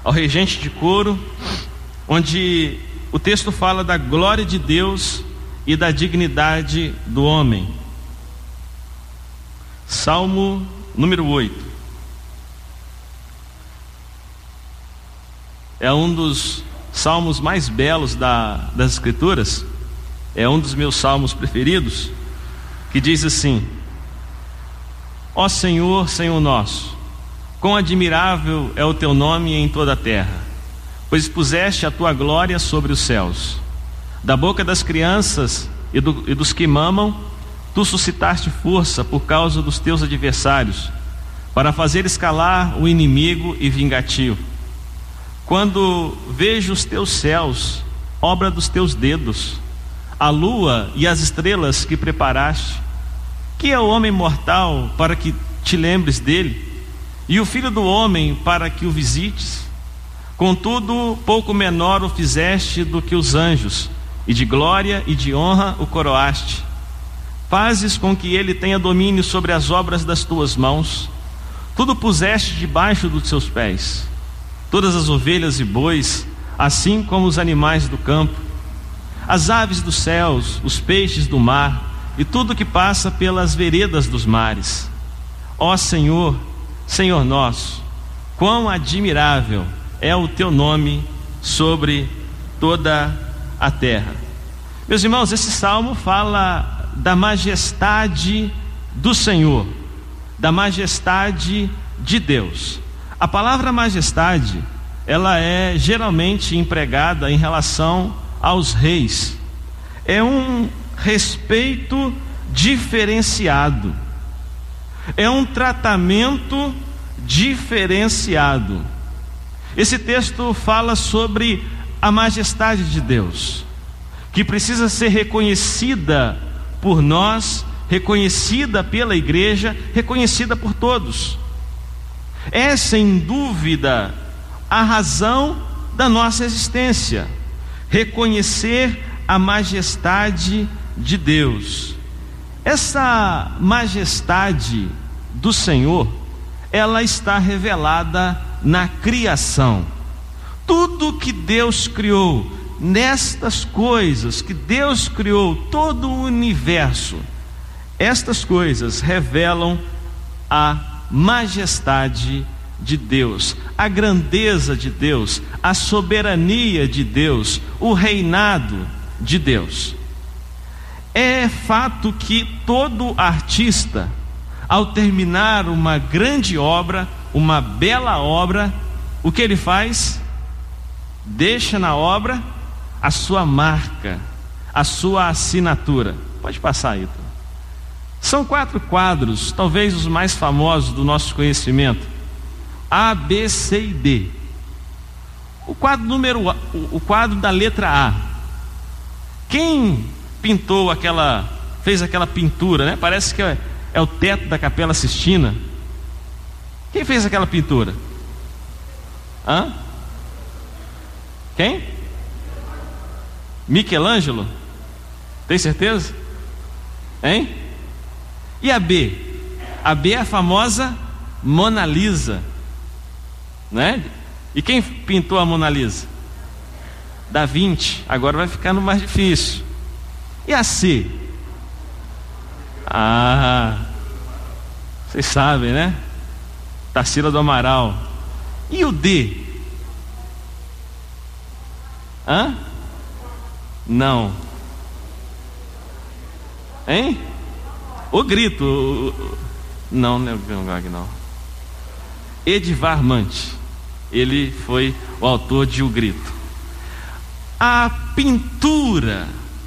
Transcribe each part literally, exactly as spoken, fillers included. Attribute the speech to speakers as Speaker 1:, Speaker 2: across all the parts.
Speaker 1: ao regente de coro, onde o texto fala da glória de Deus e da dignidade do homem. Salmo número oito. É um dos salmos mais belos da, das Escrituras. É um dos meus salmos preferidos, que diz assim: ó Senhor, Senhor nosso, quão admirável é o teu nome em toda a terra, pois puseste a tua glória sobre os céus. Da boca das crianças e, do, e dos que mamam, tu suscitaste força por causa dos teus adversários, para fazer escalar o inimigo e vingativo. Quando vejo os teus céus, obra dos teus dedos, a lua e as estrelas que preparaste, que é o homem mortal para que te lembres dele, e o filho do homem para que o visites? Contudo, pouco menor o fizeste do que os anjos, e de glória e de honra o coroaste. Fazes com que ele tenha domínio sobre as obras das tuas mãos. Tudo puseste debaixo dos seus pés, todas as ovelhas e bois, assim como os animais do campo, as aves dos céus, os peixes do mar, e tudo que passa pelas veredas dos mares. Ó Senhor, Senhor nosso, quão admirável é o teu nome sobre toda a terra. Meus irmãos, esse salmo fala da majestade do Senhor, da majestade de Deus. A palavra majestade, ela é geralmente empregada em relação aos reis. É um respeito diferenciado, é um tratamento diferenciado. Esse texto fala sobre a majestade de Deus, que precisa ser reconhecida por nós, reconhecida pela igreja, reconhecida por todos. É sem dúvida a razão da nossa existência, reconhecer a majestade de Deus. Essa majestade do Senhor, ela está revelada na criação. Tudo que Deus criou, nestas coisas que Deus criou, todo o universo, estas coisas revelam a majestade de Deus, a grandeza de Deus, a soberania de Deus, o reinado de Deus. É fato que todo artista, ao terminar uma grande obra, uma bela obra, o que ele faz? Deixa na obra a sua marca, a sua assinatura. Pode passar aí. São quatro quadros, talvez os mais famosos do nosso conhecimento: A, B, C e D. O quadro número A, o quadro da letra A. Quem pintou aquela, fez aquela pintura, né? Parece que é, é o teto da Capela Sistina. Quem fez aquela pintura? Hã? Quem? Michelangelo? Tem certeza? Hein? E a B? A B é a famosa Mona Lisa, né? E quem pintou a Mona Lisa? Da Vinci. Agora vai ficando mais difícil. E a C? Ah, vocês sabem, né? Tarsila do Amaral. E o D? Hã? Não. Hein? O Grito. O, o, não, não é o Van Gogh, não. Edvard Munch. Ele foi o autor de O Grito. A pintura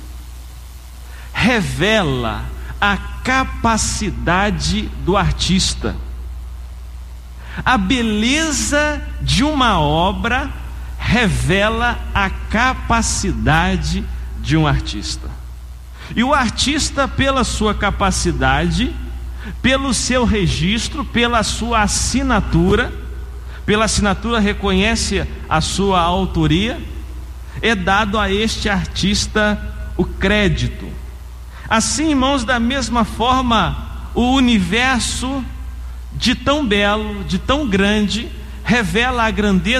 Speaker 1: revela a capacidade do artista. A beleza de uma obra revela a capacidade de um artista. E o artista, pela sua capacidade, pelo seu registro, pela sua assinatura, pela assinatura reconhece a sua autoria, é dado a este artista o crédito. Assim, irmãos, da mesma forma, o universo, de tão belo, de tão grande, revela a grandeza